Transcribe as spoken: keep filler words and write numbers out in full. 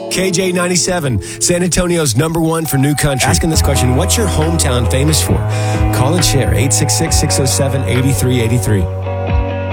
K J ninety-seven, San Antonio's number one for new country. Asking this question, what's your hometown famous for? Call and share, eight six six, six oh seven, eight three eight three.